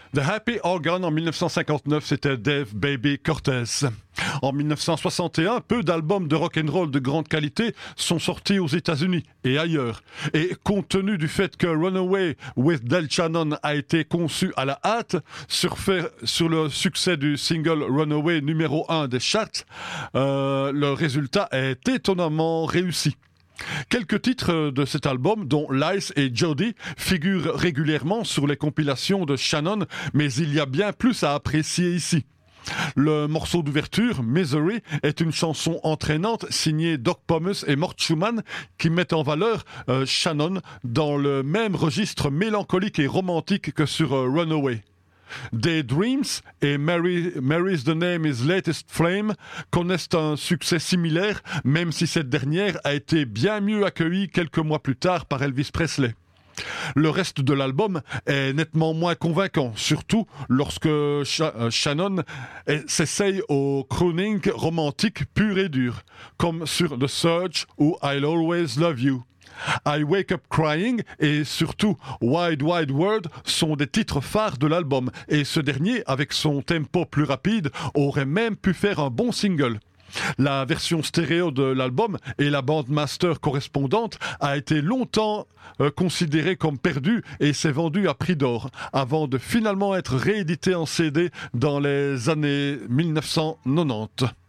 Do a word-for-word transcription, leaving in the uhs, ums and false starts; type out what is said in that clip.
The Happy Organ en dix-neuf cent cinquante-neuf, c'était Dave Baby Cortez. En dix-neuf cent soixante et un, peu d'albums de rock'n'roll de grande qualité sont sortis aux États-Unis et ailleurs. Et compte tenu du fait que Runaway with Del Shannon a été conçu à la hâte, surfait sur le succès du single Runaway numéro un des charts, euh, le résultat est étonnamment réussi. Quelques titres de cet album, dont Lice et Jody, figurent régulièrement sur les compilations de Shannon, mais il y a bien plus à apprécier ici. Le morceau d'ouverture, Misery, est une chanson entraînante signée Doc Pomus et Mort Schumann qui met en valeur euh, Shannon dans le même registre mélancolique et romantique que sur euh, Runaway. Daydreams et Mary, Mary's the Name is Latest Flame connaissent un succès similaire, même si cette dernière a été bien mieux accueillie quelques mois plus tard par Elvis Presley. Le reste de l'album est nettement moins convaincant, surtout lorsque Sh- Shannon s'essaye au crooning romantique pur et dur, comme sur The Surge ou I'll Always Love You. I Wake Up Crying et surtout Wide Wide World sont des titres phares de l'album et ce dernier, avec son tempo plus rapide, aurait même pu faire un bon single. La version stéréo de l'album et la bande master correspondante a été longtemps euh, considérée comme perdue et s'est vendue à prix d'or avant de finalement être rééditée en C D dans les années dix-neuf cent quatre-vingt-dix.